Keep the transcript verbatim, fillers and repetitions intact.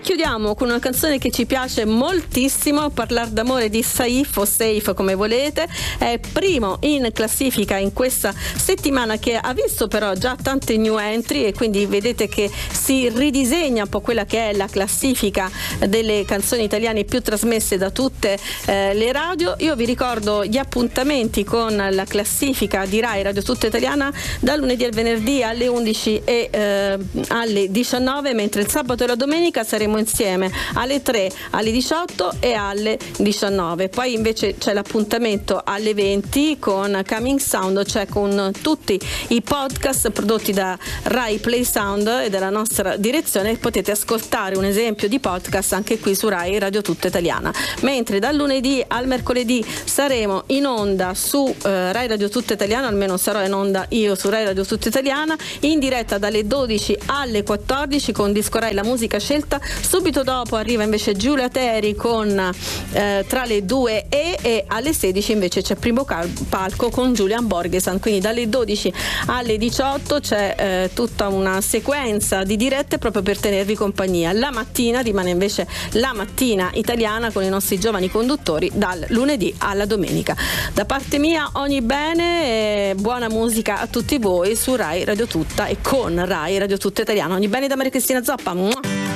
chiudiamo con una canzone che ci piace moltissimo, Parlar d'amore di Saif o Safe come volete. È primo in classifica in questa settimana, che ha visto però già tante new entry, e quindi vedete che si ridisegna un po' quella che è la classifica delle canzoni italiane più trasmesse da tutte eh, le radio. Io vi ricordo gli appuntamenti con la classifica di Rai Radio Tutta Italiana dal lunedì al venerdì alle undici e eh, alle diciannove, mentre il sabato e la domenica saremo insieme alle tre, alle diciotto e alle diciannove. Poi invece c'è l'appuntamento alle venti con Coming Sound, cioè con tutti i podcast prodotti da Rai Play Sound e dalla nostra direzione. Potete ascoltare un esempio di podcast anche qui su Rai Radio Tutta Italiana. Mentre dal lunedì al mercoledì saremo in onda su eh, Rai Radio Tutta Italiana, almeno sarò in onda io su Rai Radio Tutta Italiana, in diretta dalle dodici alle quattordici con Disco Rai, la musica scelta. Subito dopo arriva invece Giulia Teri con eh, Tra le due e, e alle sedici invece c'è Primo Cal- Palco con Julian Borgesan. Quindi dalle dodici alle diciotto c'è eh, tutta una sequenza di dirette proprio per tenervi compagnia. La mattina rimane invece la mattina italiana con i nostri giovani conduttori dal lunedì alla domenica. Da parte mia ogni bene e buona musica a tutti voi su Rai Radio Tutta e con Rai Radio Tutta Italiana. Ogni bene da Maria Cristina Zoppa. Mua.